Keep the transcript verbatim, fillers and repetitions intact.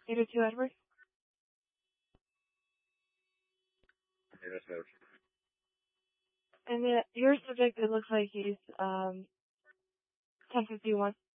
eight oh two Edward. Okay, that's better. And the, your subject, it looks like he's um ten fifty-one.